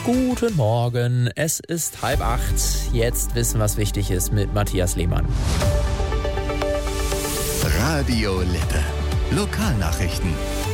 Guten Morgen, es ist 7:30. Jetzt wissen, was wichtig ist mit Matthias Lehmann. Radio Lippe. Lokalnachrichten.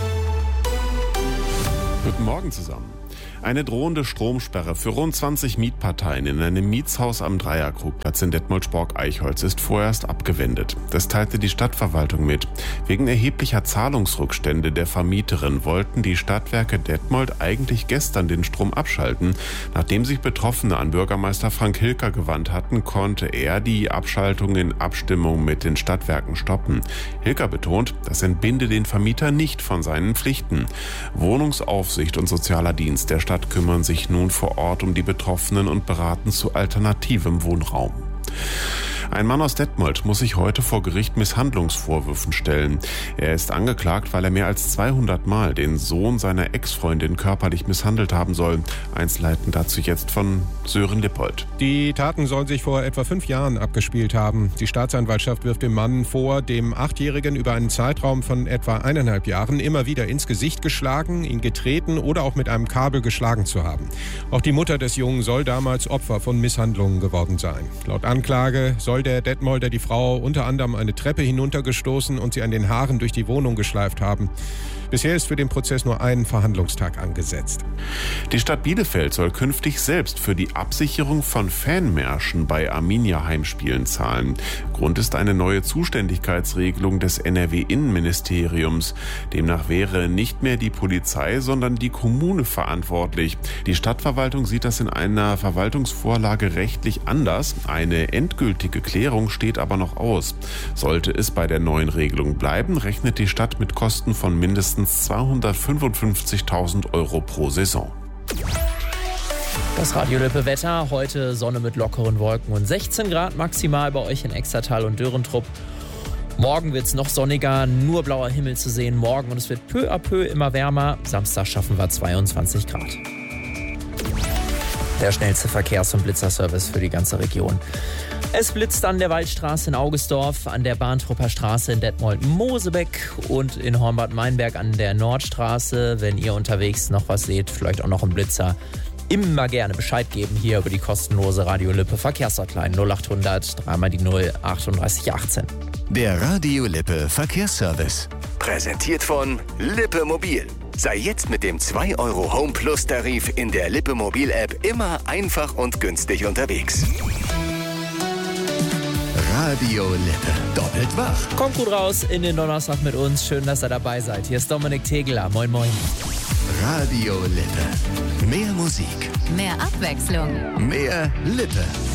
Guten Morgen zusammen. Eine drohende Stromsperre für rund 20 Mietparteien in einem Mietshaus am Dreierkrugplatz in Detmold-Spork-Eichholz ist vorerst abgewendet. Das teilte die Stadtverwaltung mit. Wegen erheblicher Zahlungsrückstände der Vermieterin wollten die Stadtwerke Detmold eigentlich gestern den Strom abschalten. Nachdem sich Betroffene an Bürgermeister Frank Hilker gewandt hatten, konnte er die Abschaltung in Abstimmung mit den Stadtwerken stoppen. Hilker betont, das entbinde den Vermieter nicht von seinen Pflichten. Wohnungsaufsicht und sozialer Dienst der Stadt kümmern sich nun vor Ort um die Betroffenen und beraten zu alternativem Wohnraum. Ein Mann aus Detmold muss sich heute vor Gericht Misshandlungsvorwürfen stellen. Er ist angeklagt, weil er mehr als 200 Mal den Sohn seiner Ex-Freundin körperlich misshandelt haben soll. Einzelheiten dazu jetzt von Sören Lippold. Die Taten sollen sich vor etwa 5 Jahren abgespielt haben. Die Staatsanwaltschaft wirft dem Mann vor, dem 8-Jährigen über einen Zeitraum von etwa 1,5 Jahren immer wieder ins Gesicht geschlagen, ihn getreten oder auch mit einem Kabel geschlagen zu haben. Auch die Mutter des Jungen soll damals Opfer von Misshandlungen geworden sein. Laut Anklage soll der Detmolder die Frau unter anderem eine Treppe hinuntergestoßen und sie an den Haaren durch die Wohnung geschleift haben. Bisher ist für den Prozess nur ein Verhandlungstag angesetzt. Die Stadt Bielefeld soll künftig selbst für die Absicherung von Fanmärschen bei Arminia-Heimspielen zahlen. Grund ist eine neue Zuständigkeitsregelung des NRW-Innenministeriums. Demnach wäre nicht mehr die Polizei, sondern die Kommune verantwortlich. Die Stadtverwaltung sieht das in einer Verwaltungsvorlage rechtlich anders. Eine endgültige Klärung steht aber noch aus. Sollte es bei der neuen Regelung bleiben, rechnet die Stadt mit Kosten von mindestens 255.000 Euro pro Saison. Das Radio Lippe Wetter, heute Sonne mit lockeren Wolken und 16 Grad maximal bei euch in Extertal und Dörentrupp. Morgen wird es noch sonniger, nur blauer Himmel zu sehen morgen und es wird peu à peu immer wärmer. Samstag schaffen wir 22 Grad. Der schnellste Verkehrs- und Blitzerservice für die ganze Region. Es blitzt an der Waldstraße in Augustdorf, an der Bahntrupper Straße in Detmold-Mosebeck und in Hornbad-Meinberg an der Nordstraße. Wenn ihr unterwegs noch was seht, vielleicht auch noch einen Blitzer, immer gerne Bescheid geben hier über die kostenlose Radio Lippe Verkehrshotline 0800 3 die 0 38 18. Der Radio Lippe Verkehrsservice. Präsentiert von Lippe Mobil. Sei jetzt mit dem 2 € Home Plus Tarif in der Lippe Mobil App immer einfach und günstig unterwegs. Radio Lippe. Doppelt wach. Kommt gut raus in den Donnerstag mit uns. Schön, dass ihr dabei seid. Hier ist Dominik Tegeler. Moin, moin. Radio Lippe. Mehr Musik. Mehr Abwechslung. Mehr Lippe.